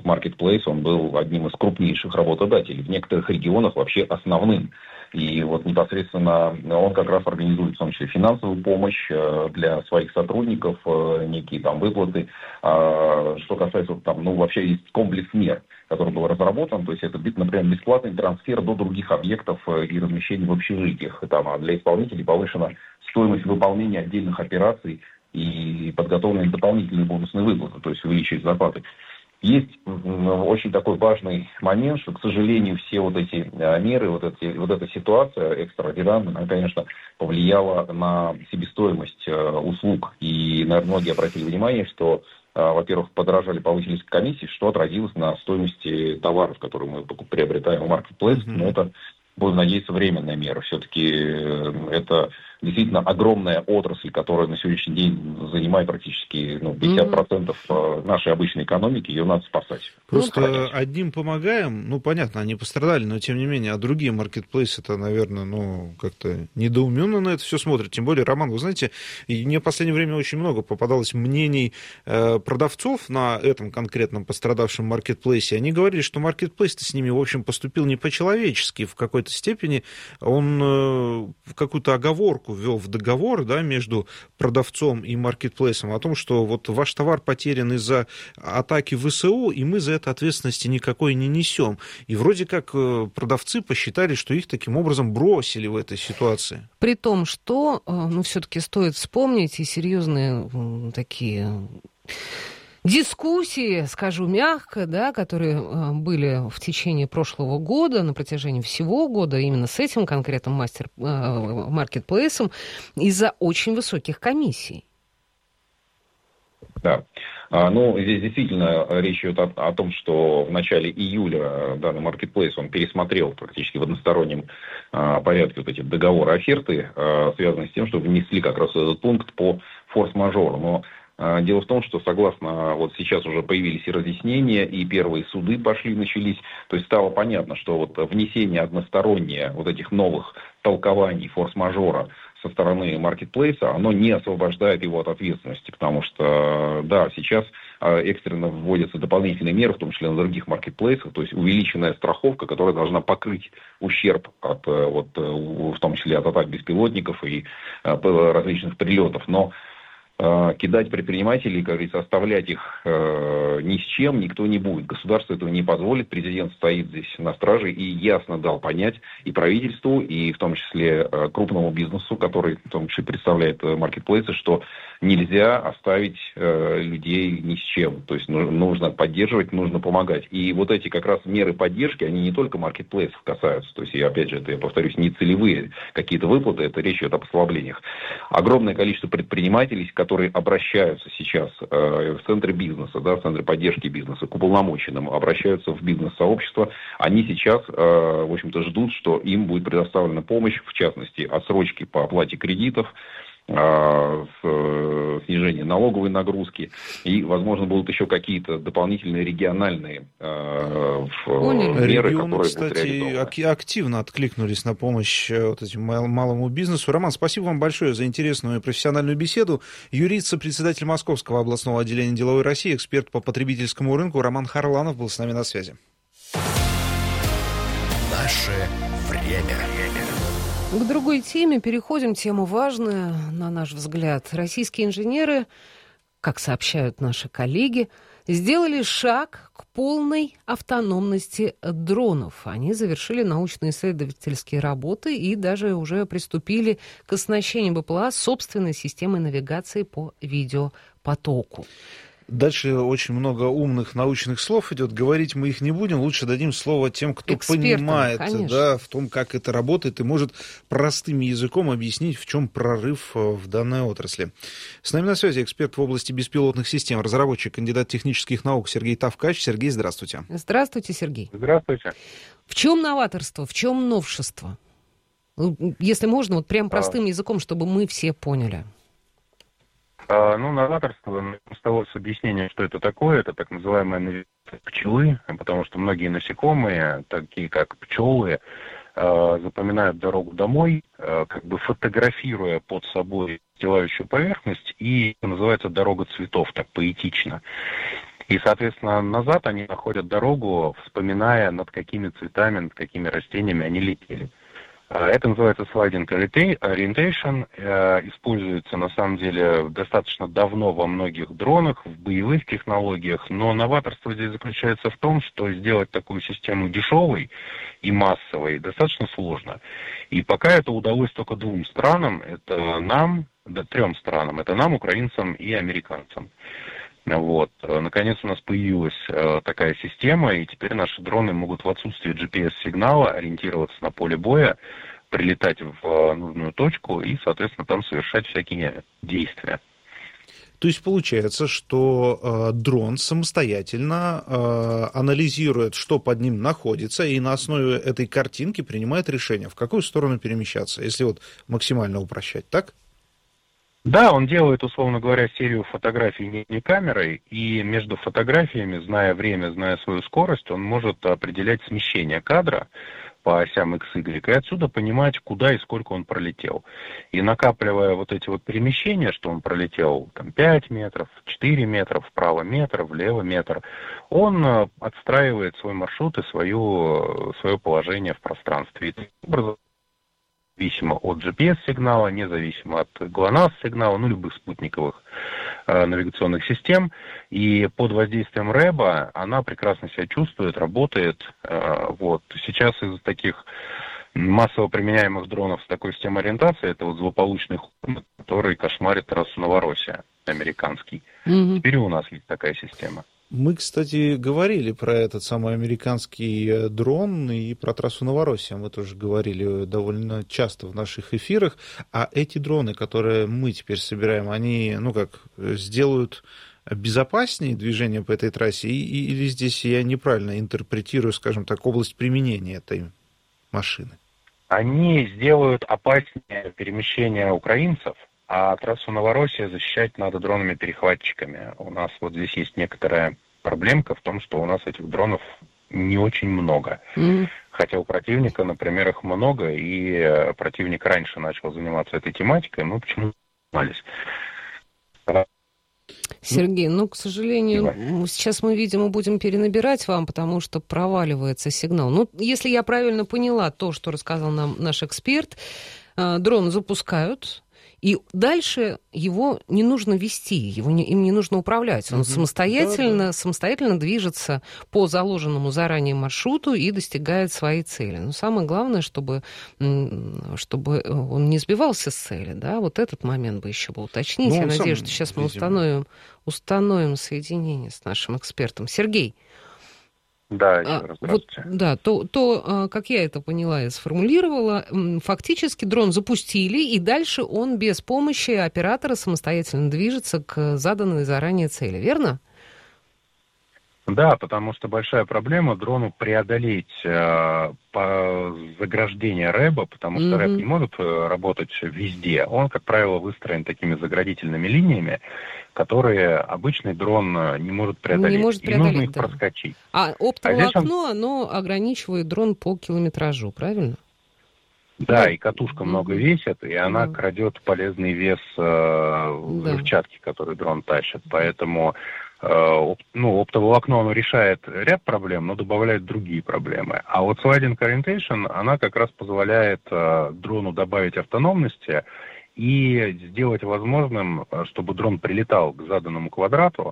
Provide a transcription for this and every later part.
Marketplace, он был одним из крупнейших работодателей, в некоторых регионах вообще основным. И вот непосредственно он как раз организует в том числе финансовую помощь для своих сотрудников, некие там выплаты. Что касается там, вообще есть комплекс мер, который был разработан, то есть это, например, бесплатный трансфер до других объектов и размещение в общежитиях. Там, а для исполнителей повышена стоимость выполнения отдельных операций и подготовлены дополнительные бонусные выплаты, то есть увеличить зарплаты. Есть очень такой важный момент, что, к сожалению, все вот эти меры, вот эта ситуация экстраординарная, она, конечно, повлияла на себестоимость услуг. И, наверное, многие обратили внимание, что, во-первых, подорожали, повысились комиссии, что отразилось на стоимости товаров, которые мы приобретаем в Marketplace. Но это, будем надеяться, временная мера. Все-таки это действительно огромная отрасль, которая на сегодняшний день занимает практически 50% нашей обычной экономики, ее надо спасать. Просто одним помогаем, понятно, они пострадали, но тем не менее, а другие маркетплейсы-то, наверное, как-то недоуменно на это все смотрят. Тем более, Роман, вы знаете, мне в последнее время очень много попадалось мнений продавцов на этом конкретном пострадавшем маркетплейсе. Они говорили, что маркетплейс-то с ними, в общем, поступил не по-человечески в какой-то степени. Он какую-то оговорку ввел в договор, да, между продавцом и маркетплейсом о том, что вот ваш товар потерян из-за атаки ВСУ, и мы за это ответственности никакой не несем. И вроде как продавцы посчитали, что их таким образом бросили в этой ситуации. При том, что, все-таки стоит вспомнить и серьезные такие дискуссии, скажу мягко, да, которые были в течение прошлого года, на протяжении всего года, именно с этим конкретным маркетплейсом, из-за очень высоких комиссий. Да. Здесь действительно речь идет о том, что в начале июля данный маркетплейс, он пересмотрел практически в одностороннем порядке вот эти договоры, оферты, связанные с тем, что внесли как раз этот пункт по форс-мажору. Но дело в том, что согласно, вот сейчас уже появились и разъяснения, и первые суды начались, то есть стало понятно, что вот внесение одностороннее вот этих новых толкований форс-мажора со стороны маркетплейса, оно не освобождает его от ответственности, потому что, да, сейчас экстренно вводятся дополнительные меры, в том числе на других маркетплейсах, то есть увеличенная страховка, которая должна покрыть ущерб от, в том числе от атак беспилотников и различных прилетов, но кидать предпринимателей, как говорится, оставлять их ни с чем никто не будет. Государство этого не позволит. Президент стоит здесь на страже и ясно дал понять и правительству, и в том числе крупному бизнесу, который в том числе представляет маркетплейсы, что нельзя оставить людей ни с чем. То есть нужно поддерживать, нужно помогать. И вот эти как раз меры поддержки, они не только маркетплейсов касаются. То есть, я повторюсь, не целевые какие-то выплаты, это речь идет о послаблениях. Огромное количество предпринимателей, которые обращаются сейчас в центры бизнеса, да, в центры поддержки бизнеса, к уполномоченным, обращаются в бизнес-сообщество, они сейчас, в общем-то, ждут, что им будет предоставлена помощь, в частности, отсрочки по оплате кредитов, снижение налоговой нагрузки, и, возможно, будут еще какие-то дополнительные региональные меры, регионы, кстати, активно откликнулись на помощь вот этим малому бизнесу. Роман, спасибо вам большое за интересную и профессиональную беседу. Юрист, сопредседатель Московского областного отделения «Деловой России», эксперт по потребительскому рынку Роман Харланов был с нами на связи. Наше время. К другой теме переходим. Тема важная, на наш взгляд. Российские инженеры, как сообщают наши коллеги, сделали шаг к полной автономности дронов. Они завершили научно-исследовательские работы и даже уже приступили к оснащению БПЛА собственной системой навигации по видеопотоку. Дальше очень много умных научных слов идет. Говорить мы их не будем. Лучше дадим слово тем, кто понимает, да, в том, как это работает, и может простым языком объяснить, в чем прорыв в данной отрасли. С нами на связи эксперт в области беспилотных систем, разработчик, кандидат технических наук Сергей Тавкач. Сергей, здравствуйте. Здравствуйте, Сергей. Здравствуйте. В чем новаторство, в чем новшество? Если можно, вот прям простым языком, чтобы мы все поняли. Новаторство, с того с объяснения, что это такое, это так называемая навигация пчелы, потому что многие насекомые, такие как пчелы, запоминают дорогу домой, как бы фотографируя под собой стилающую поверхность, и это называется дорога цветов, так поэтично. И, соответственно, назад они находят дорогу, вспоминая, над какими цветами, над какими растениями они летели. Это называется sliding orientation, используется на самом деле достаточно давно во многих дронах, в боевых технологиях, но новаторство здесь заключается в том, что сделать такую систему дешевой и массовой достаточно сложно. И пока это удалось только двум странам, это нам, трем странам, это нам, украинцам и американцам. Вот. Наконец у нас появилась такая система, и теперь наши дроны могут в отсутствие GPS-сигнала ориентироваться на поле боя, прилетать в нужную точку и, соответственно, там совершать всякие действия. То есть получается, что дрон самостоятельно анализирует, что под ним находится, и на основе этой картинки принимает решение, в какую сторону перемещаться, если вот максимально упрощать, так? Да, он делает, условно говоря, серию фотографий не камерой, и между фотографиями, зная время, зная свою скорость, он может определять смещение кадра по осям X, Y, и отсюда понимать, куда и сколько он пролетел. И накапливая вот эти вот перемещения, что он пролетел там 5 метров, 4 метра, вправо метр, влево метр, он отстраивает свой маршрут и свое положение в пространстве. И таким образом, независимо от GPS-сигнала, независимо от GLONASS-сигнала, любых спутниковых навигационных систем. И под воздействием РЭБа она прекрасно себя чувствует, работает. Вот. Сейчас из таких массово применяемых дронов с такой системой ориентации это вот злополучный Hornet, который кошмарит трассу Новороссия, американский. Теперь и у нас есть такая система. Мы, кстати, говорили про этот самый американский дрон и про трассу Новороссия. Мы тоже говорили довольно часто в наших эфирах. А эти дроны, которые мы теперь собираем, они, сделают безопаснее движение по этой трассе? Или здесь я неправильно интерпретирую, скажем так, область применения этой машины? Они сделают опаснее перемещение украинцев, а трассу Новороссия защищать надо дронами-перехватчиками. У нас вот здесь есть некоторая проблемка в том, что у нас этих дронов не очень много. Хотя у противника, например, их много, и противник раньше начал заниматься этой тематикой, мы почему-то занимались. Сергей, к сожалению, сейчас мы, видимо, будем перенабирать вам, потому что проваливается сигнал. Если я правильно поняла то, что рассказал нам наш эксперт, дрон запускают, и дальше его не нужно вести, им не нужно управлять. Он самостоятельно движется по заложенному заранее маршруту и достигает своей цели. Но самое главное, чтобы он не сбивался с цели. Да? Вот этот момент бы еще бы уточнить. Я надеюсь, что сейчас мы установим соединение с нашим экспертом. Сергей. Да, еще раз здравствуйте. Как я это поняла и сформулировала, фактически дрон запустили, и дальше он без помощи оператора самостоятельно движется к заданной заранее цели, верно? Да, потому что большая проблема дрону преодолеть заграждение рэба, потому что рэб не может работать везде. Он, как правило, выстроен такими заградительными линиями, которые обычный дрон не может преодолеть. И нужно их проскочить. А оптовое окно, оно ограничивает дрон по километражу, правильно? Да, и катушка много весит, и она крадет полезный вес взрывчатки, который дрон тащит. Поэтому оптоволокно, оно решает ряд проблем, но добавляет другие проблемы. А вот sliding orientation, она как раз позволяет дрону добавить автономности и сделать возможным, чтобы дрон прилетал к заданному квадрату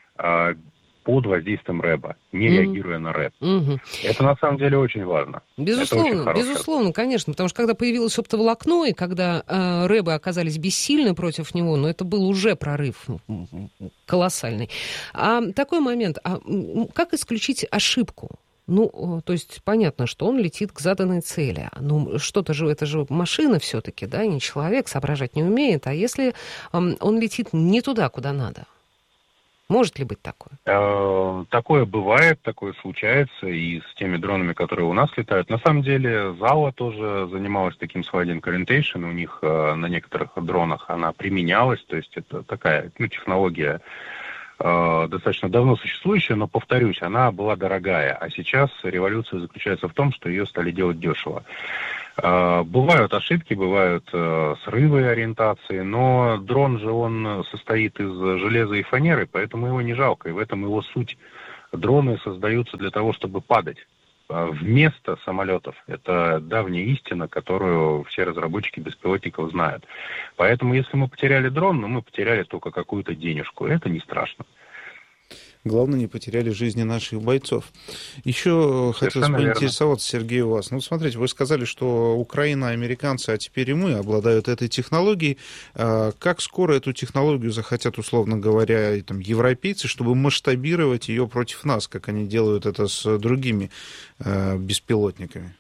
под воздействием рэба, не реагируя на рэб. Это на самом деле очень важно. Безусловно, конечно, потому что когда появилось оптоволокно, и когда рэбы оказались бессильны против него, это был уже прорыв колоссальный. Такой момент, как исключить ошибку? То есть понятно, что он летит к заданной цели. Что-то же, это же машина все-таки, да, не человек, соображать не умеет. А если он летит не туда, куда надо? Может ли быть такое? Такое бывает, такое случается и с теми дронами, которые у нас летают. На самом деле Зала тоже занималась таким sliding orientation. У них на некоторых дронах она применялась. То есть это такая технология достаточно давно существующая, но, повторюсь, она была дорогая. А сейчас революция заключается в том, что ее стали делать дешево. Бывают ошибки, бывают срывы ориентации, но дрон же, он состоит из железа и фанеры, поэтому его не жалко, и в этом его суть. Дроны создаются для того, чтобы падать вместо самолетов. Это давняя истина, которую все разработчики беспилотников знают. Поэтому, если мы потеряли дрон, мы потеряли только какую-то денежку. Это не страшно. Главное, не потеряли жизни наших бойцов. Еще хотелось поинтересоваться, Сергей, у вас. Ну, смотрите, вы сказали, что Украина, американцы, а теперь и мы обладают этой технологией. Как скоро эту технологию захотят, условно говоря, и, там, европейцы, чтобы масштабировать ее против нас, как они делают это с другими беспилотниками?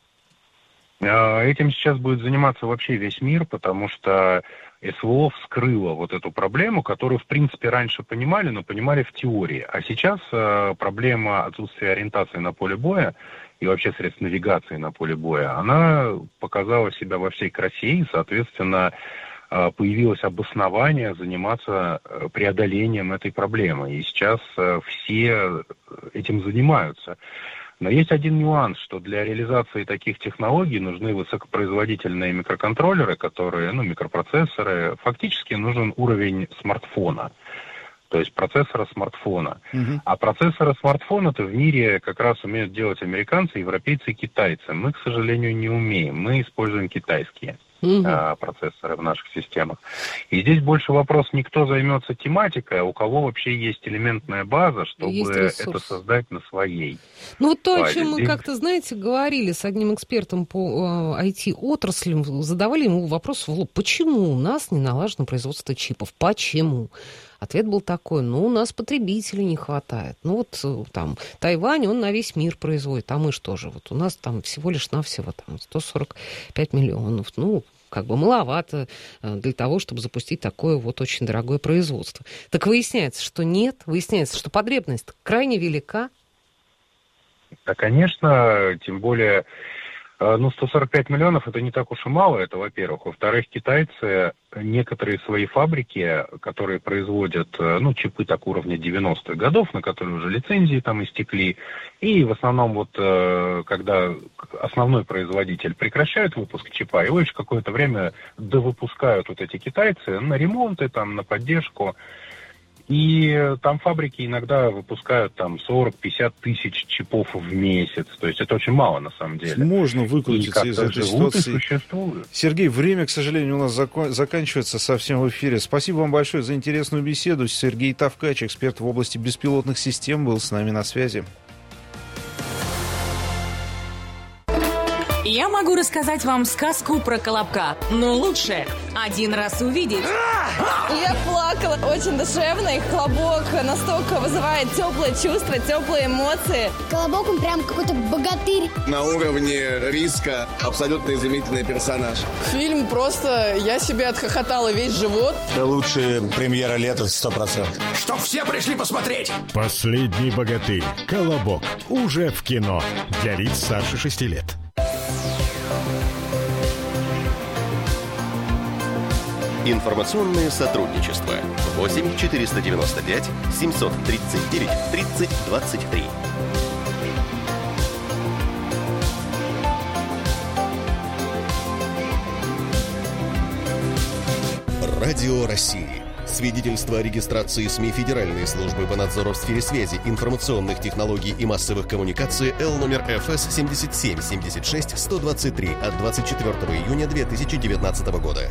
Этим сейчас будет заниматься вообще весь мир, потому что СВО вскрыло вот эту проблему, которую, в принципе, раньше понимали, но понимали в теории. А сейчас проблема отсутствия ориентации на поле боя и вообще средств навигации на поле боя, она показала себя во всей красе, и, соответственно, появилось обоснование заниматься преодолением этой проблемы. И сейчас все этим занимаются. Но есть один нюанс, что для реализации таких технологий нужны высокопроизводительные микроконтроллеры, которые, микропроцессоры. Фактически нужен уровень смартфона, то есть процессора смартфона. А процессоры смартфона-то в мире как раз умеют делать американцы, европейцы и китайцы. Мы, к сожалению, не умеем. Мы используем китайские процессоры в наших системах. И здесь больше вопрос не кто займется тематикой, а у кого вообще есть элементная база, чтобы это создать на своей. Ну вот то, о чем мы как-то, знаете, говорили с одним экспертом по IT-отрасли, задавали ему вопрос в лоб, почему у нас не налажено производство чипов? Почему? Ответ был такой, у нас потребителей не хватает. Там Тайвань, он на весь мир производит, а мы что же? Вот у нас там всего лишь навсего 145 миллионов. Маловато для того, чтобы запустить такое очень дорогое производство. Так выясняется, что нет, выясняется, что потребность крайне велика. Да, конечно, тем более, 145 миллионов это не так уж и мало, это во-первых. Во-вторых, китайцы некоторые свои фабрики, которые производят, чипы так уровня 90-х годов, на которые уже лицензии там истекли, и в основном когда основной производитель прекращает выпуск чипа, его еще какое-то время довыпускают эти китайцы на ремонты, на поддержку. И там фабрики иногда выпускают 40-50 тысяч чипов в месяц. То есть это очень мало на самом деле. Можно выкрутиться из этой ситуации. Сергей, время, к сожалению, у нас заканчивается совсем в эфире. Спасибо вам большое за интересную беседу. Сергей Тавкач, эксперт в области беспилотных систем, был с нами на связи. Я могу рассказать вам сказку про Колобка, но лучше один раз увидеть. Я плакала. Очень душевно, и Колобок настолько вызывает теплые чувства, теплые эмоции. Колобок, он прям какой-то богатырь. На уровне Риска абсолютно изумительный персонаж. Фильм просто... Я себе отхохотала весь живот. Это лучшая премьера лета 100%. Чтоб все пришли посмотреть. «Последний богатырь. Колобок». Уже в кино. Для лиц старше 6 лет. Информационное сотрудничество. 8-495-739-3023. Радио России. Свидетельство о регистрации СМИ Федеральной службы по надзору в сфере связи, информационных технологий и массовых коммуникаций Л номер ФС 77-76-123 от 24 июня 2019 года.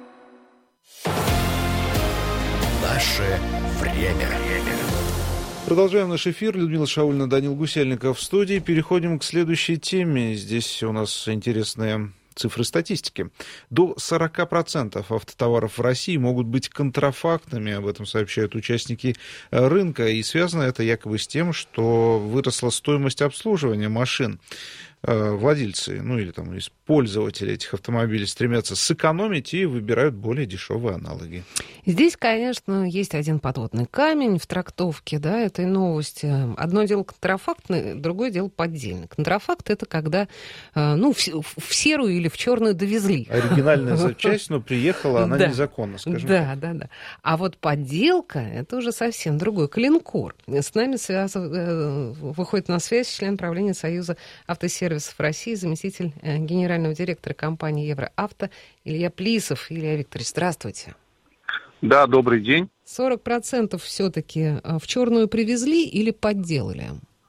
Наше время. Продолжаем наш эфир. Людмила Шаульна, Данил Гусельников в студии. Переходим к следующей теме. Здесь у нас интересные цифры статистики. До 40% автотоваров в России могут быть контрафактными, об этом сообщают участники рынка. И связано это якобы с тем, что выросла стоимость обслуживания машин. владельцы, ну или там пользователи этих автомобилей стремятся сэкономить и выбирают более дешевые аналоги. Здесь, конечно, есть один подводный камень в трактовке, да, этой новости. Одно дело контрафактное, другое дело поддельное. Контрафакт — это когда, ну, в серую или в черную довезли. Оригинальная запчасть, но приехала она незаконно, скажем так. Да. А вот подделка — это уже совсем другой калинкор. С нами выходит на связь член правления Союза автосервисов России, заместитель генерального директора компании «Евроавто» Илья Плисов. Илья Викторович, здравствуйте. Да, добрый день. 40% все-таки в черную привезли или подделали?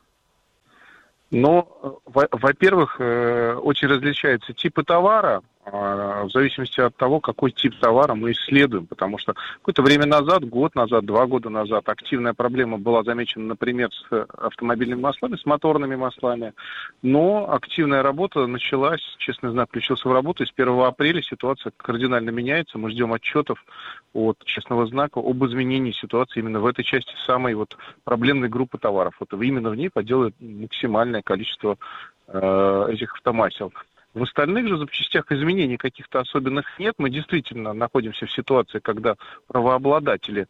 Ну, во-первых, очень различаются типы товара, в зависимости от того, какой тип товара мы исследуем, потому что какое-то время назад, год назад, 2 года назад активная проблема была замечена, например, с автомобильными маслами, с моторными маслами, но активная работа началась, честный знак включился в работу, и с 1 апреля ситуация кардинально меняется, мы ждем отчетов от честного знака об изменении ситуации именно в этой части самой вот проблемной группы товаров. Вот именно в ней поделают максимальное количество этих автомасел. В остальных же запчастях изменений каких-то особенных нет. Мы действительно находимся в ситуации, когда правообладатели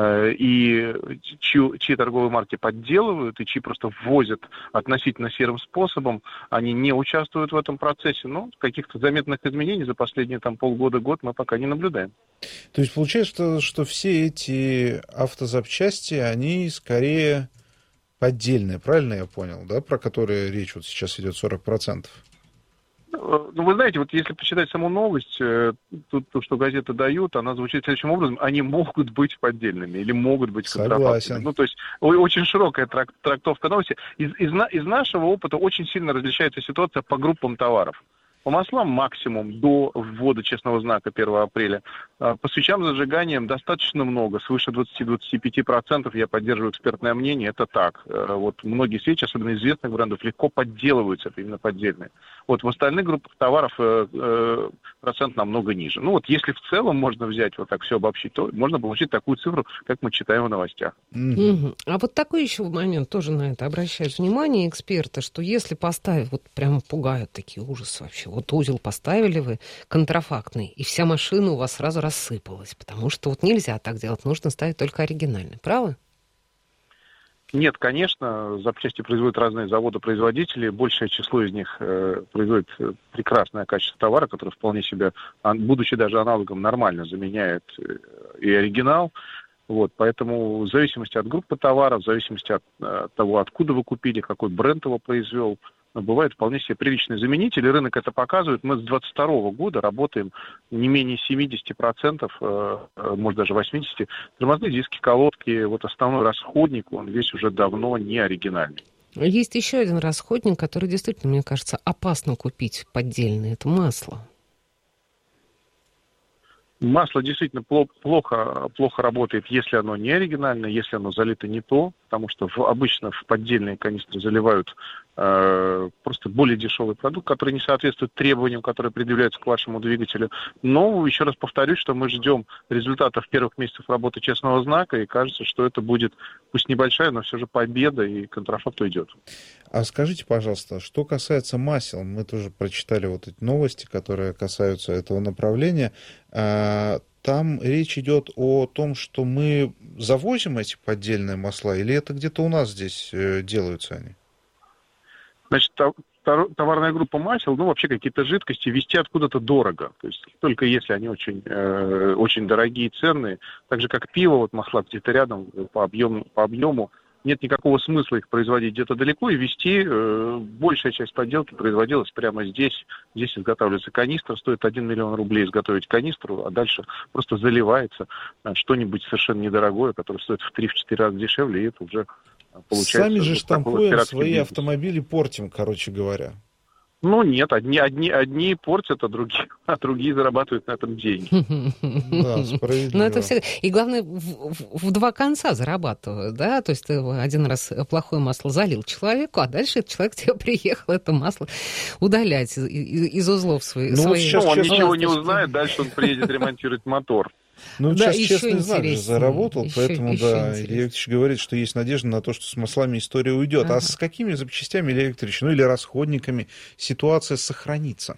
чьи торговые марки подделывают, и чьи просто ввозят относительно серым способом, они не участвуют в этом процессе. Но каких-то заметных изменений за последние полгода-год мы пока не наблюдаем. То есть получается, что все эти автозапчасти, они скорее поддельные, правильно я понял, да, про которые речь вот сейчас идет 40%? Ну, вы знаете, вот если почитать саму новость, то, что газеты дают, она звучит следующим образом: они могут быть поддельными или могут быть контрафактными. Ну, то есть очень широкая трактовка новости. Из нашего опыта очень сильно различается ситуация по группам товаров. По маслам максимум до ввода честного знака 1 апреля. По свечам с зажиганием достаточно много, свыше 20-25%, я поддерживаю экспертное мнение, это так. Вот многие свечи, особенно известных брендов, легко подделываются, это именно поддельные. Вот в остальных группах товаров процент намного ниже. Ну вот если в целом можно взять, вот так все обобщить, то можно получить такую цифру, как мы читаем в новостях. А вот такой еще момент, тоже на это обращают внимание эксперты, что если поставить, вот прямо пугают такие ужасы вообще, вот узел поставили вы контрафактный, и вся машина у вас сразу рассыпалась, потому что вот нельзя так делать, нужно ставить только оригинальный. Правы? Нет, конечно, запчасти производят разные заводы-производители, большее число из них производит прекрасное качество товара, который вполне себе, будучи даже аналогом, нормально заменяет и оригинал. Вот, поэтому в зависимости от группы товара, в зависимости от того, откуда вы купили, какой бренд его произвел, бывают вполне себе приличные заменители. Рынок это показывает. Мы с 2022 года работаем не менее 70%, может даже 80%. Тормозные диски, колодки, вот основной расходник, он весь уже давно не оригинальный. Есть еще один расходник, который действительно, мне кажется, опасно купить поддельное. Это масло. Масло действительно плохо работает, если оно не оригинальное, если оно залито не то, потому что обычно в поддельные канистры заливают просто более дешевый продукт, который не соответствует требованиям, которые предъявляются к вашему двигателю. Но еще раз повторюсь, что мы ждем результатов первых месяцев работы честного знака, и кажется, что это будет, пусть небольшая, но все же победа, и контрафакт уйдет. А скажите, пожалуйста, что касается масел, мы тоже прочитали вот эти новости, которые касаются этого направления. Там речь идет о том, что мы завозим эти поддельные масла, или это где-то у нас здесь делаются они? Значит, товарная группа масел, ну, вообще какие-то жидкости везти откуда-то дорого. То есть только если они очень, очень дорогие, ценные. Так же, как пиво, вот масла где-то рядом по объему. Нет никакого смысла их производить где-то далеко и везти. Большая часть подделки производилась прямо здесь. Здесь изготавливается канистра, стоит 1 миллион рублей изготовить канистру, а дальше просто заливается что-нибудь совершенно недорогое, которое стоит в 3-4 раза дешевле, и это уже получается... Сами же штампуем свои автомобили, портим, короче говоря. Ну нет, одни портят, а другие зарабатывают на этом деньги. Да, справедливо. Но это всегда. И главное, в два конца зарабатывают, да? То есть ты один раз плохое масло залил человеку, а дальше этот человек тебе приехал это масло удалять из узлов своих. Он ничего не узнает, дальше он приедет ремонтировать мотор. Ну, да, сейчас честный знак же заработал, поэтому, да, интереснее. Илья Викторович говорит, что есть надежда на то, что с маслами история уйдет. А с какими запчастями, Илья Викторович, ну или расходниками ситуация сохранится?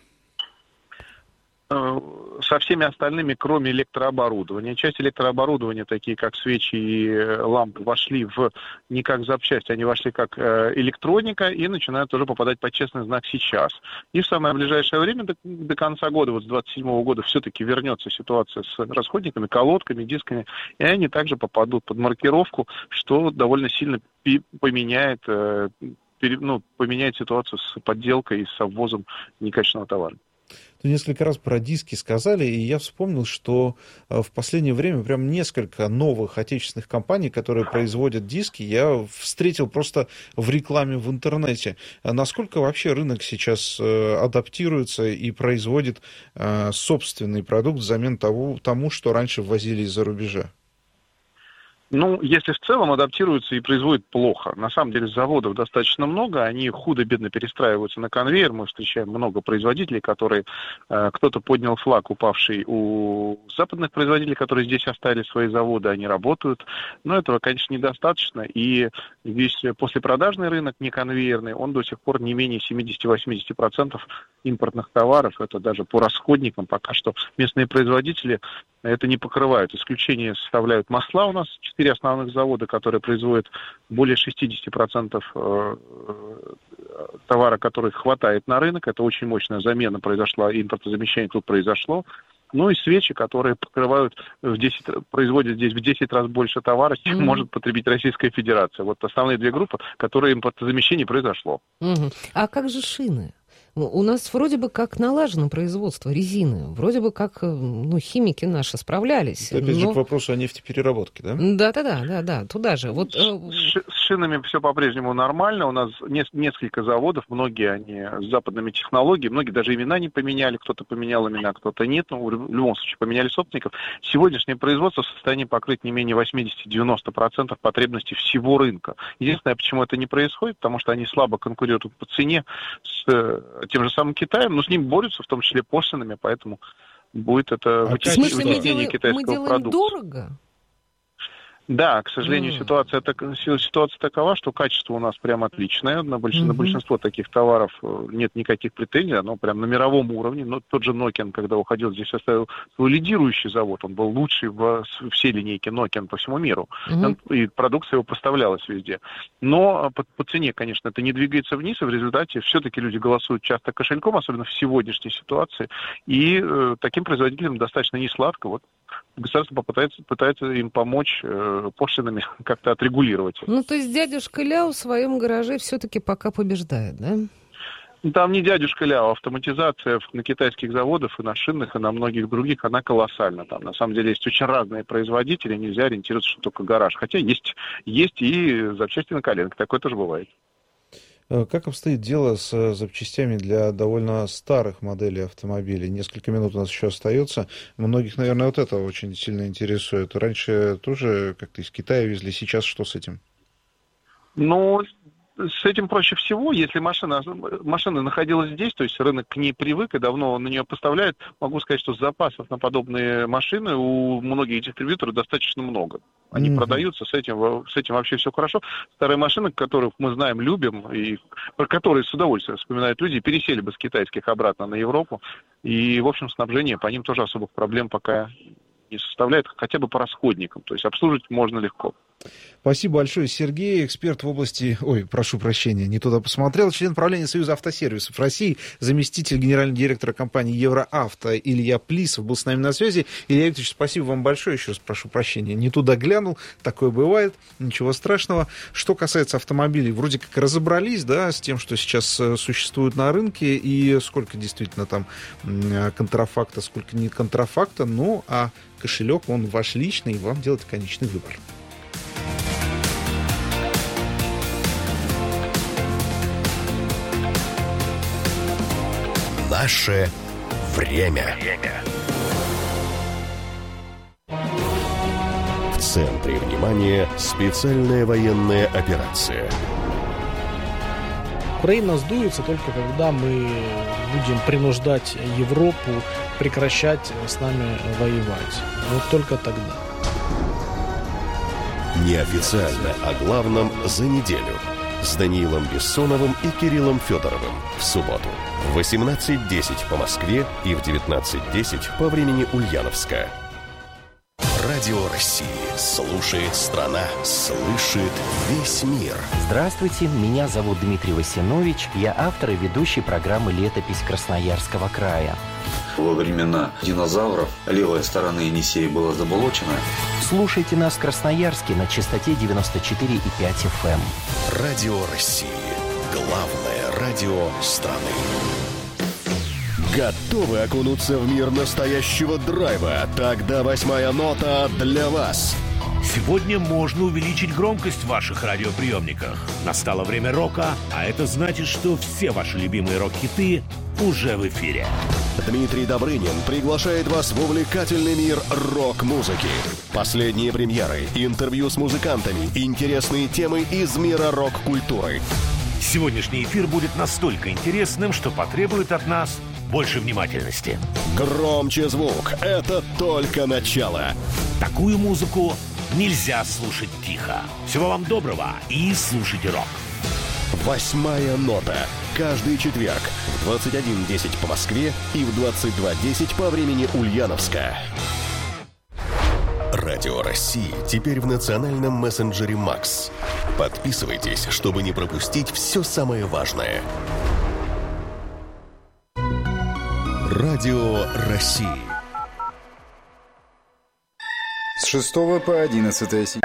Со всеми остальными, кроме электрооборудования. Часть электрооборудования, такие как свечи и лампы, вошли не как запчасти, они вошли как электроника и начинают уже попадать под честный знак сейчас. И в самое ближайшее время, до конца года, вот с 2027 года, все-таки вернется ситуация с расходниками, колодками, дисками, и они также попадут под маркировку, что довольно сильно поменяет ситуацию с подделкой и с обвозом некачественного товара. Несколько раз про диски сказали, и я вспомнил, что в последнее время прям несколько новых отечественных компаний, которые производят диски, я встретил просто в рекламе в интернете. Насколько вообще рынок сейчас адаптируется и производит собственный продукт взамен тому, что раньше ввозили из-за рубежа? Ну, если в целом адаптируются и производят плохо. На самом деле заводов достаточно много, они худо-бедно перестраиваются на конвейер. Мы встречаем много производителей, которые... кто-то поднял флаг, упавший у западных производителей, которые здесь оставили свои заводы, они работают. Но этого, конечно, недостаточно. И весь послепродажный рынок, не конвейерный, он до сих пор не менее 70-80% импортных товаров. Это даже по расходникам. Пока что местные производители это не покрывают. Исключение составляют масла. У нас 4 основных завода, которые производят более 60% товара, который хватает на рынок. Это очень мощная замена произошла, импортозамещение тут произошло. Ну и свечи, которые покрывают производят здесь в 10 раз больше товара, чем может потребить Российская Федерация. Вот основные две группы, которые импортозамещение произошло. А как же шины? У нас вроде бы как налажено производство резины, вроде бы как химики наши справлялись. Это опять же к вопросу о нефтепереработке, да? Да, туда же. Вот... С шинами все по-прежнему нормально. У нас несколько заводов, многие они с западными технологиями, многие даже имена не поменяли, кто-то поменял имена, кто-то нет, но в любом случае поменяли собственников. Сегодняшнее производство в состоянии покрыть не менее 80-90% потребностей всего рынка. Единственное, почему это не происходит, потому что они слабо конкурируют по цене с тем же самым Китаем, но с ним борются, в том числе пошлинами, поэтому будет это вытеснение китайского продукта. Дорого? Да, к сожалению, ситуация такова, что качество у нас прям отличное. На большинство таких товаров нет никаких претензий, оно прям на мировом уровне. Но тот же Nokian, когда уходил, здесь оставил свой лидирующий завод. Он был лучший в всей линейке Nokian по всему миру. И продукция его поставлялась везде. Но по цене, конечно, это не двигается вниз, и в результате все-таки люди голосуют часто кошельком, особенно в сегодняшней ситуации. И таким производителям достаточно несладко. Вот государство пытается им помочь пошлинами как-то отрегулировать. Ну, то есть дядюшка Ляо в своем гараже все-таки пока побеждает, да? Там не дядюшка Ляо, автоматизация на китайских заводах и на шинных, и на многих других, она колоссальна. Там, на самом деле, есть очень разные производители, нельзя ориентироваться, что только гараж. Хотя есть и запчасти на коленке, такое тоже бывает. Как обстоит дело с запчастями для довольно старых моделей автомобилей? Несколько минут у нас еще остается. Многих, наверное, вот это очень сильно интересует. Раньше тоже как-то из Китая везли. Сейчас что с этим? Ну, с этим проще всего. Если машина находилась здесь, то есть рынок к ней привык и давно на нее поставляет, могу сказать, что запасов на подобные машины у многих дистрибьюторов достаточно много. Они продаются, с этим вообще все хорошо. Старые машины, которых мы знаем, любим, и про которые с удовольствием вспоминают люди, пересели бы с китайских обратно на Европу. И, в общем, снабжение по ним тоже особых проблем пока не составляет, хотя бы по расходникам. То есть обслуживать можно легко. Спасибо большое. Сергей, эксперт в области... Ой, прошу прощения, не туда посмотрел. Член правления Союза автосервисов России, заместитель генерального директора компании Евроавто Илья Плисов был с нами на связи. Илья Викторович, спасибо вам большое. Еще раз прошу прощения, не туда глянул. Такое бывает, ничего страшного. Что касается автомобилей, вроде как разобрались, да, с тем, что сейчас существует на рынке, и сколько действительно там контрафакта, сколько не контрафакта. Ну, а кошелек, он ваш личный, и вам делать конечный выбор. Наше время. В центре внимания специальная военная операция. Украина сдуется только когда мы будем принуждать Европу прекращать с нами воевать. Вот только тогда. Неофициально о главном за неделю с Даниилом Бессоновым и Кириллом Федоровым в субботу в 18:10 по Москве и в 19:10 по времени Ульяновска. Радио России слушает страна, слышит весь мир. Здравствуйте, меня зовут Дмитрий Васинович. Я автор и ведущий программы «Летопись Красноярского края». Во времена динозавров левая сторона Енисея была заболочена. Слушайте нас в Красноярске на частоте 94,5 FM. Радио России. Главное радио страны. Готовы окунуться в мир настоящего драйва? Тогда 8-я нота для вас. Сегодня можно увеличить громкость в ваших радиоприемниках. Настало время рока, а это значит, что все ваши любимые рок-хиты уже в эфире. Дмитрий Добрынин приглашает вас в увлекательный мир рок-музыки. Последние премьеры, интервью с музыкантами, интересные темы из мира рок-культуры. Сегодняшний эфир будет настолько интересным, что потребует от нас больше внимательности. Громче звук. Это только начало. Такую музыку нельзя слушать тихо. Всего вам доброго и слушайте рок. 8-я нота. Каждый четверг в 21:10 по Москве и в 22:10 по времени Ульяновска. Радио России теперь в национальном мессенджере Макс. Подписывайтесь, чтобы не пропустить все самое важное. Радио России. С 6 по 11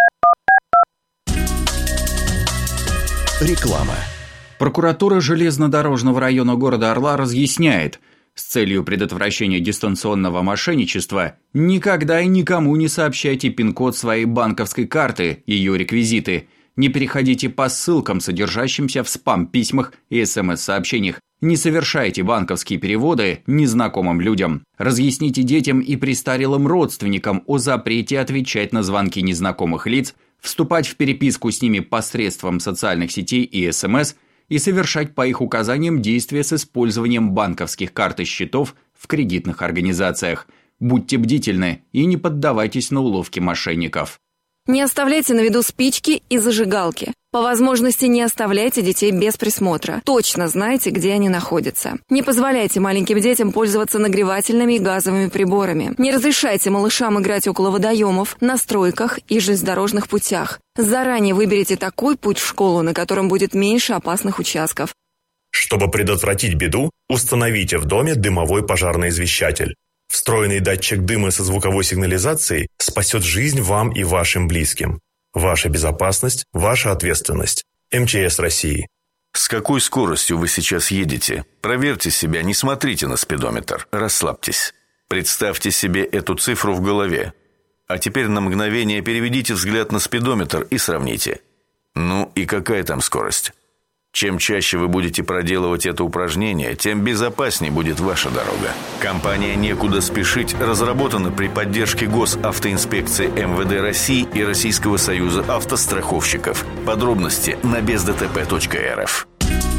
Реклама. Прокуратура железнодорожного района города Орла разъясняет, с целью предотвращения дистанционного мошенничества никогда и никому не сообщайте пин-код своей банковской карты, ее реквизиты. Не переходите по ссылкам, содержащимся в спам-письмах и СМС-сообщениях. Не совершайте банковские переводы незнакомым людям. Разъясните детям и престарелым родственникам о запрете отвечать на звонки незнакомых лиц, вступать в переписку с ними посредством социальных сетей и СМС и совершать по их указаниям действия с использованием банковских карт и счетов в кредитных организациях. Будьте бдительны и не поддавайтесь на уловки мошенников. Не оставляйте на виду спички и зажигалки. По возможности не оставляйте детей без присмотра. Точно знайте, где они находятся. Не позволяйте маленьким детям пользоваться нагревательными и газовыми приборами. Не разрешайте малышам играть около водоемов, на стройках и железнодорожных путях. Заранее выберите такой путь в школу, на котором будет меньше опасных участков. Чтобы предотвратить беду, установите в доме дымовой пожарный извещатель. Встроенный датчик дыма со звуковой сигнализацией спасет жизнь вам и вашим близким. Ваша безопасность – ваша ответственность. МЧС России. С какой скоростью вы сейчас едете? Проверьте себя, не смотрите на спидометр. Расслабьтесь. Представьте себе эту цифру в голове. А теперь на мгновение переведите взгляд на спидометр и сравните. Ну и какая там скорость? Чем чаще вы будете проделывать это упражнение, тем безопаснее будет ваша дорога. Компания «Некуда спешить» разработана при поддержке Госавтоинспекции МВД России и Российского союза автостраховщиков. Подробности на бездтп.рф.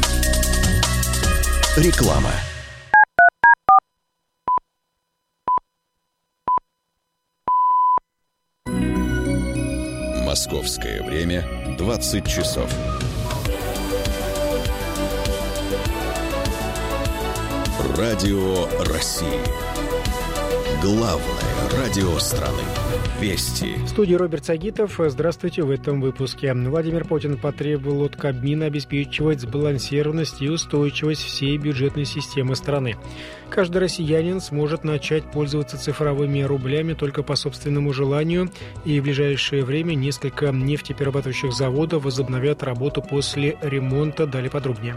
Реклама. Московское время 20 часов. Радио России. Главное радио страны. Вести. В студии Роберт Сагитов. Здравствуйте. В этом выпуске. Владимир Путин потребовал от Кабмина обеспечивать сбалансированность и устойчивость всей бюджетной системы страны. Каждый россиянин сможет начать пользоваться цифровыми рублями только по собственному желанию, и в ближайшее время несколько нефтеперерабатывающих заводов возобновят работу после ремонта. Далее подробнее.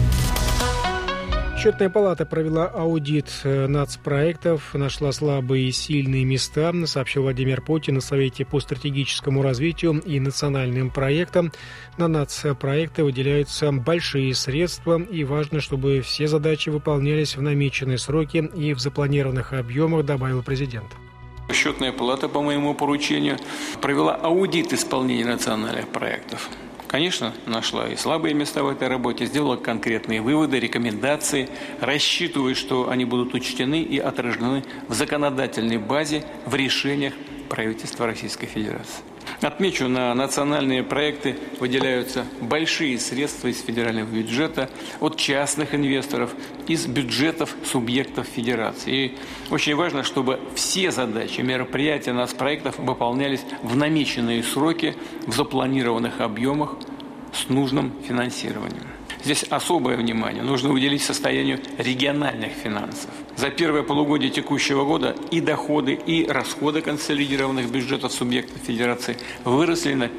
Счетная палата провела аудит нацпроектов, нашла слабые и сильные места, сообщил Владимир Путин на Совете по стратегическому развитию и национальным проектам. На нацпроекты выделяются большие средства, и важно, чтобы все задачи выполнялись в намеченные сроки и в запланированных объемах, добавил президент. Счетная палата по моему поручению провела аудит исполнения национальных проектов. Конечно, нашла и слабые места в этой работе, сделала конкретные выводы, рекомендации, рассчитывая, что они будут учтены и отражены в законодательной базе, в решениях правительства Российской Федерации. Отмечу, на национальные проекты выделяются большие средства из федерального бюджета, от частных инвесторов, из бюджетов субъектов федерации. И очень важно, чтобы все задачи, мероприятия нацпроектов выполнялись в намеченные сроки, в запланированных объемах с нужным финансированием. Здесь особое внимание нужно уделить состоянию региональных финансов. За первое полугодие текущего года и доходы, и расходы консолидированных бюджетов субъектов Федерации выросли на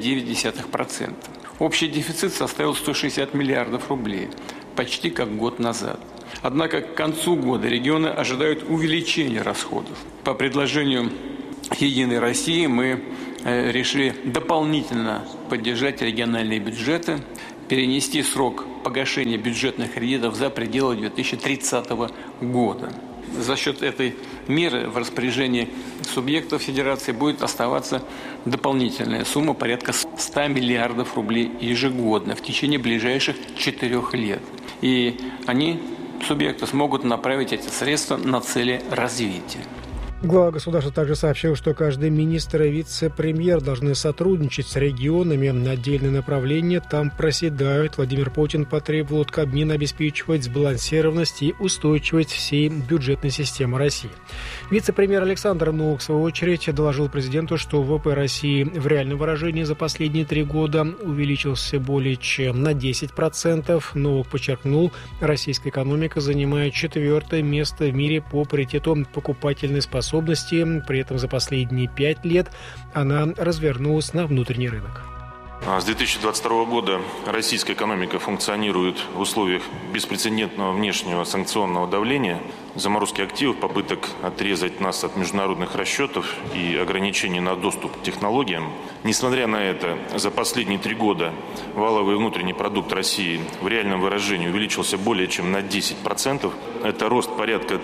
5,9%. Общий дефицит составил 160 миллиардов рублей, почти как год назад. Однако к концу года регионы ожидают увеличения расходов. По предложению «Единой России» мы решили дополнительно поддержать региональные бюджеты, перенести срок погашения бюджетных кредитов за пределы 2030 года. За счет этой меры в распоряжении субъектов Федерации будет оставаться дополнительная сумма порядка 100 миллиардов рублей ежегодно в течение ближайших 4 лет. И они, субъекты, смогут направить эти средства на цели развития. Глава государства также сообщил, что каждый министр и вице-премьер должны сотрудничать с регионами. Отдельные направления там проседают. Владимир Путин потребовал от Кабмина обеспечивать сбалансированность и устойчивость всей бюджетной системы России. Вице-премьер Александр Новак, в свою очередь, доложил президенту, что ВВП России в реальном выражении за последние 3 года увеличился более чем на 10%. Новак подчеркнул, российская экономика занимает 4-е место в мире по паритету покупательной способности. При этом за последние 5 лет она развернулась на внутренний рынок. С 2022 года российская экономика функционирует в условиях беспрецедентного внешнего санкционного давления, заморозки активов, попыток отрезать нас от международных расчетов и ограничений на доступ к технологиям. Несмотря на это, за последние 3 года валовый внутренний продукт России в реальном выражении увеличился более чем на 10%. Это рост порядка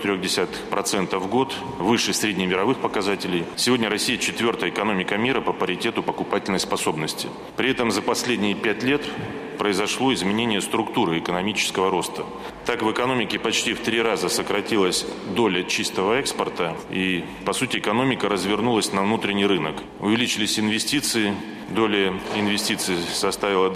3,3% в год, выше среднемировых показателей. Сегодня Россия 4-я экономика мира по паритету покупательной способности. При этом за последние 5 лет произошло изменение структуры экономического роста. Так, в экономике почти в 3 раза сократилась доля чистого экспорта, и, по сути, экономика развернулась на внутренний рынок. Увеличились инвестиции, доля инвестиций составила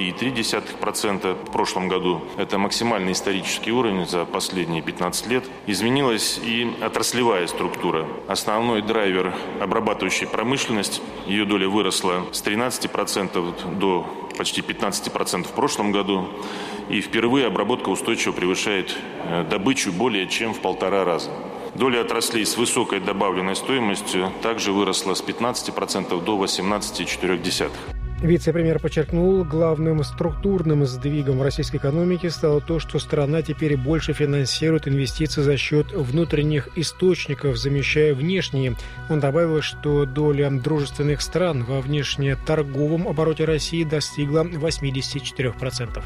23,3% в прошлом году. Это максимальный исторический уровень за последние 15 лет. Изменилась и отраслевая структура. Основной драйвер – обрабатывающая промышленность. Ее доля выросла с 13% до почти 15% в прошлом году. И впервые обработка устойчиво превышает добычу более чем в 1,5 раза. Доля отраслей с высокой добавленной стоимостью также выросла с 15% до 18,4%. Вице-премьер подчеркнул, главным структурным сдвигом в российской экономике стало то, что страна теперь больше финансирует инвестиции за счет внутренних источников, замещая внешние. Он добавил, что доля дружественных стран во внешнеторговом обороте России достигла 84%.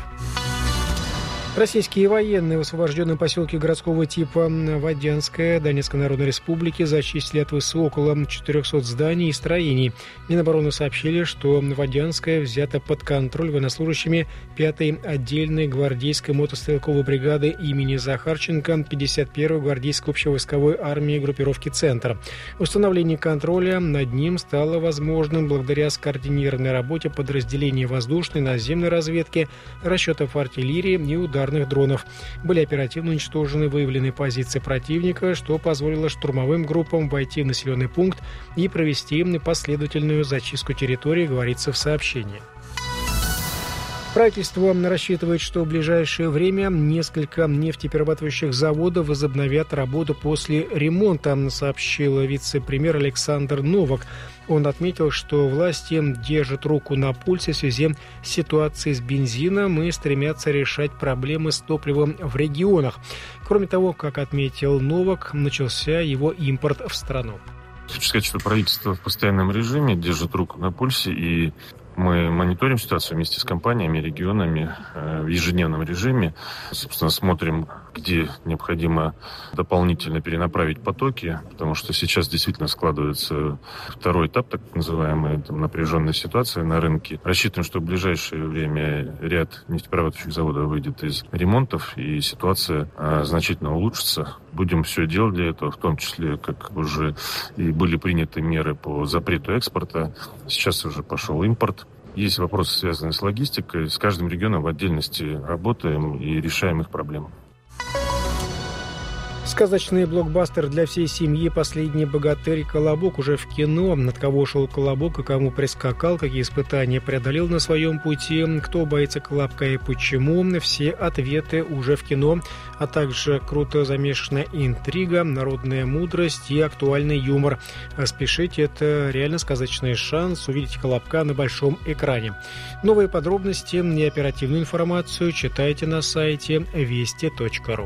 Российские военные в освобожденном поселке городского типа Водянское Донецкой Народной Республики зачистили от ВСУ около 400 зданий и строений. Минобороны сообщили, что Водянское взято под контроль военнослужащими 5-й отдельной гвардейской мотострелковой бригады имени Захарченко 51-й гвардейской общевойсковой армии группировки «Центр». Установление контроля над ним стало возможным благодаря скоординированной работе подразделений воздушной, наземной разведки, расчетов артиллерии и ударных дронов. Были оперативно уничтожены выявленные позиции противника, что позволило штурмовым группам войти в населенный пункт и провести последовательную зачистку территории, говорится в сообщении. Правительство рассчитывает, что в ближайшее время несколько нефтеперерабатывающих заводов возобновят работу после ремонта, сообщил вице-премьер Александр Новак. Он отметил, что власти держат руку на пульсе в связи с ситуацией с бензином и стремятся решать проблемы с топливом в регионах. Кроме того, как отметил Новак, начался его импорт в страну. Хочу сказать, что правительство в постоянном режиме держит руку на пульсе и Мы мониторим ситуацию вместе с компаниями, регионами в ежедневном режиме. Собственно, смотрим, где необходимо дополнительно перенаправить потоки, потому что сейчас действительно складывается второй этап, так называемая напряженная ситуация на рынке. Рассчитываем, что в ближайшее время ряд нефтеперерабатывающих заводов выйдет из ремонтов, и ситуация значительно улучшится. Будем все делать для этого, в том числе, как уже и были приняты меры по запрету экспорта. Сейчас уже пошел импорт. Есть вопросы, связанные с логистикой. С каждым регионом в отдельности работаем и решаем их проблемы. Сказочный блокбастер для всей семьи «Последний богатырь» «Колобок» уже в кино. Над кого шел Колобок и кому прискакал, какие испытания преодолел на своем пути, кто боится Колобка и почему. Все ответы уже в кино, а также круто замешанная интрига, народная мудрость и актуальный юмор. Спешите, это реально сказочный шанс увидеть Колобка на большом экране. Новые подробности и оперативную информацию читайте на сайте вести.ру.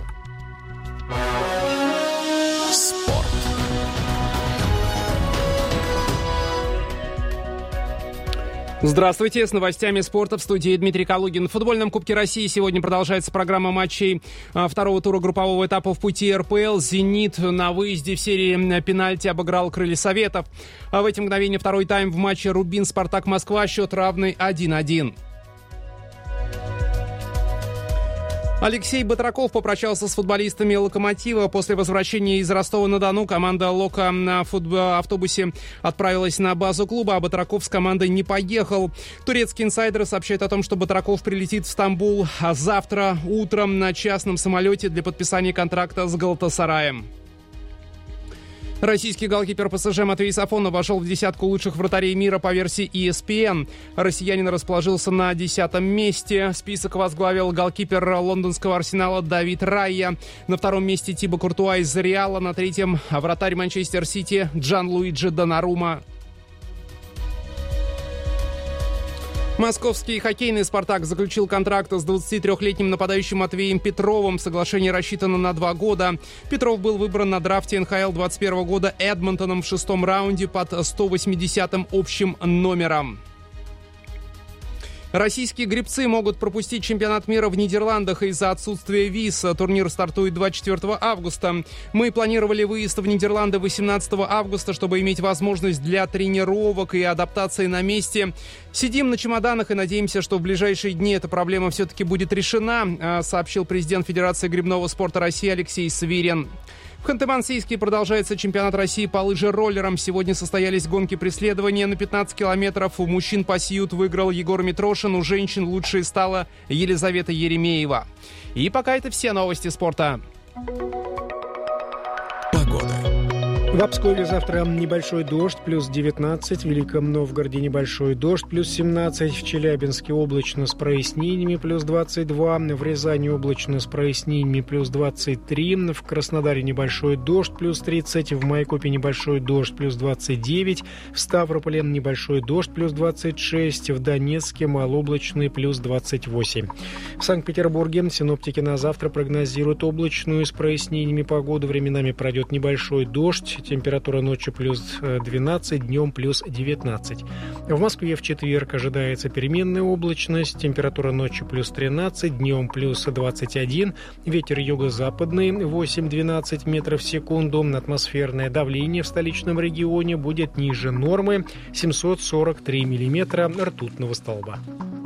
Здравствуйте, с новостями спорта в студии Дмитрий Калугин. В футбольном Кубке России сегодня продолжается программа матчей второго тура группового этапа в пути РПЛ. «Зенит» на выезде в серии пенальти обыграл «Крылья Советов». А в эти мгновения второй тайм в матче «Рубин-Спартак Москва», счет равный 1-1. Алексей Батраков попрощался с футболистами «Локомотива». После возвращения из Ростова-на-Дону команда «Лока» на автобусе отправилась на базу клуба, а Батраков с командой не поехал. Турецкие инсайдеры сообщают о том, что Батраков прилетит в Стамбул завтра утром на частном самолете для подписания контракта с «Галатасараем». Российский голкипер ПСЖ Матвей Сафонов вошел в десятку лучших вратарей мира по версии ESPN. Россиянин расположился на 10-м месте. Список возглавил голкипер лондонского «Арсенала» Давид Райя. На втором месте Тибо Куртуа из «Реала». На третьем вратарь Манчестер Сити Джанлуиджи Донарума. Московский хоккейный «Спартак» заключил контракт с 23-летним нападающим Матвеем Петровым. Соглашение рассчитано на 2 года. Петров был выбран на драфте НХЛ 2021 года Эдмонтоном в 6-м раунде под 180-м общим номером. Российские гребцы могут пропустить чемпионат мира в Нидерландах из-за отсутствия виз. Турнир стартует 24 августа. Мы планировали выезд в Нидерланды 18 августа, чтобы иметь возможность для тренировок и адаптации на месте. Сидим на чемоданах и надеемся, что в ближайшие дни эта проблема все-таки будет решена, сообщил президент Федерации гребного спорта России Алексей Свирин. В Ханты-Мансийске продолжается чемпионат России по лыжероллерам. Сегодня состоялись гонки преследования на 15 километров. У мужчин пасьют выиграл Егор Митрошин, у женщин лучшей стала Елизавета Еремеева. И пока это все новости спорта. В Пскове завтра небольшой дождь, плюс 19. В Великом Новгороде небольшой дождь, плюс 17. В Челябинске облачно с прояснениями, плюс 22. В Рязани облачно с прояснениями, плюс 23. В Краснодаре небольшой дождь, плюс 30. В Майкопе небольшой дождь, плюс 29. В Ставрополе небольшой дождь, плюс 26. В Донецке малооблачный, плюс 28. В Санкт-Петербурге синоптики на завтра прогнозируют облачную с прояснениями погоду. Временами пройдет небольшой дождь. Температура ночью плюс 12, днем плюс 19. В Москве в четверг ожидается переменная облачность. Температура ночью плюс 13, днем плюс 21. Ветер юго-западный 8-12 метров в секунду. Атмосферное давление в столичном регионе будет ниже нормы 743 миллиметра ртутного столба.